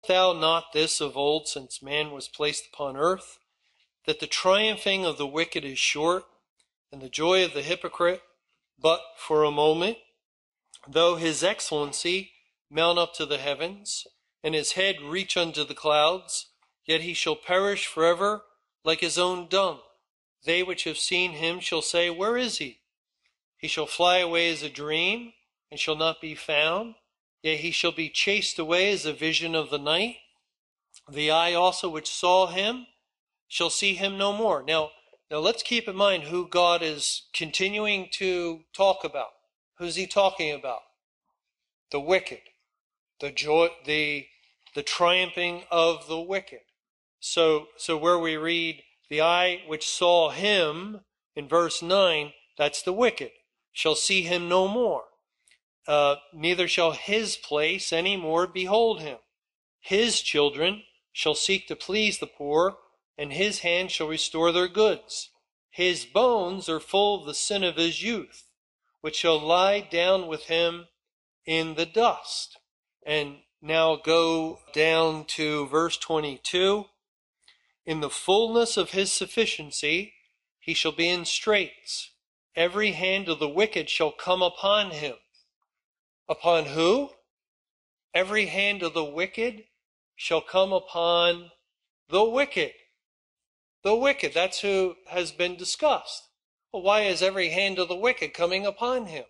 thou not this of old, since man was placed upon earth, that the triumphing of the wicked is short, and the joy of the hypocrite but for a moment? Though his excellency mount up to the heavens, and his head reach unto the clouds, yet he shall perish forever like his own dung. They which have seen him shall say, Where is he? He shall fly away as a dream, and shall not be found. Yea, he shall be chased away as a vision of the night. The eye also which saw him shall see him no more. Now let's keep in mind who God is continuing to talk about. Who's he talking about? The wicked. The joy, the triumphing of the wicked. So where we read the eye which saw him in verse 9, that's the wicked, shall see him no more. Neither shall his place any more behold him. His children shall seek to please the poor, and his hand shall restore their goods. His bones are full of the sin of his youth, which shall lie down with him in the dust. And now go down to verse 22. In the fullness of his sufficiency he shall be in straits. Every hand of the wicked shall come upon him. Upon who? Every hand of the wicked shall come upon the wicked. The wicked, that's who has been discussed. Well, why is every hand of the wicked coming upon him?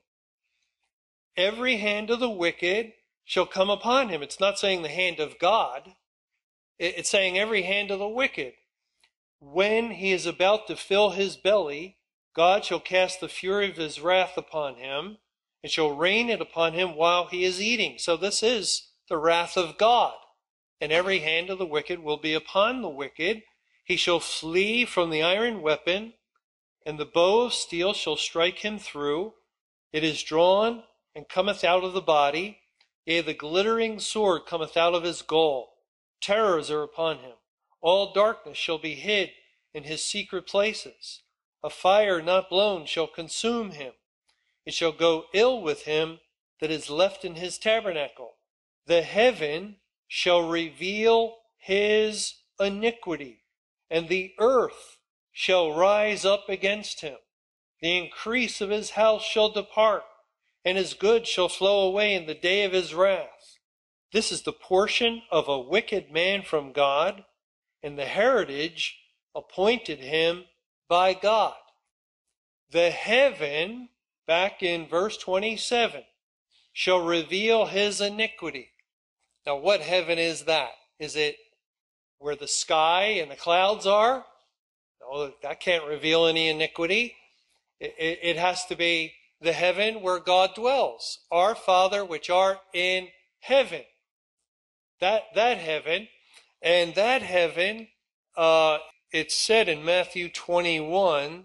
Every hand of the wicked shall come upon him. It's not saying the hand of God. It's saying every hand of the wicked. When he is about to fill his belly, God shall cast the fury of his wrath upon him, and shall rain it upon him while he is eating. So this is the wrath of God. And every hand of the wicked will be upon the wicked. He shall flee from the iron weapon, and the bow of steel shall strike him through. It is drawn and cometh out of the body. Yea, the glittering sword cometh out of his gall. Terrors are upon him. All darkness shall be hid in his secret places. A fire not blown shall consume him. It shall go ill with him that is left in his tabernacle. The heaven shall reveal his iniquity, and the earth shall rise up against him. The increase of his house shall depart, and his goods shall flow away in the day of his wrath. This is the portion of a wicked man from God, and the heritage appointed him by God. The heaven, back in verse 27, shall reveal his iniquity. Now, what heaven is that? Is it where the sky and the clouds are? No, that can't reveal any iniquity. It has to be the heaven where God dwells. Our Father which art in heaven. That heaven. And that heaven, it's said in Matthew 21,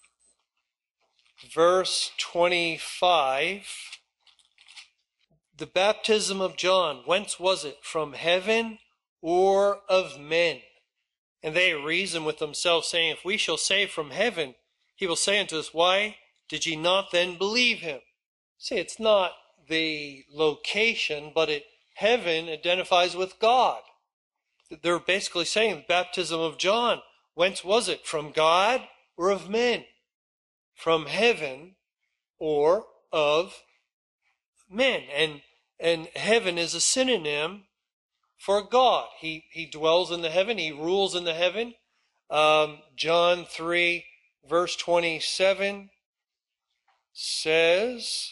verse 25, the baptism of John, whence was it? From heaven or of men? And they reason with themselves, saying, If we shall say from heaven, he will say unto us, Why did ye not then believe him? See, it's not the location, but heaven identifies with God. They're basically saying the baptism of John, whence was it? From God or of men? From heaven or of men. And heaven is a synonym for God. He dwells in the heaven. He rules in the heaven. John 3, verse 27 says,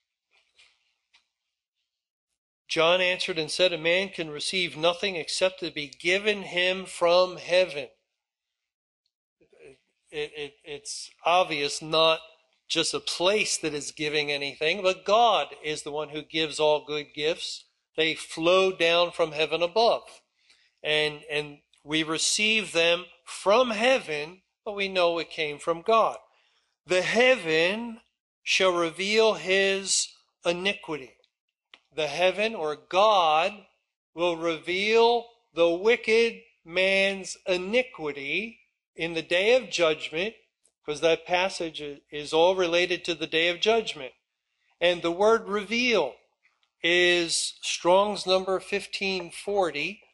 John answered and said, A man can receive nothing except to be given him from heaven. It's obvious, not just a place that is giving anything, but God is the one who gives all good gifts. They flow down from heaven above. And we receive them from heaven, but we know it came from God. The heaven shall reveal his iniquity. The heaven, or God, will reveal the wicked man's iniquity in the day of judgment, because that passage is all related to the day of judgment. And the word reveal, is Strong's number 1540.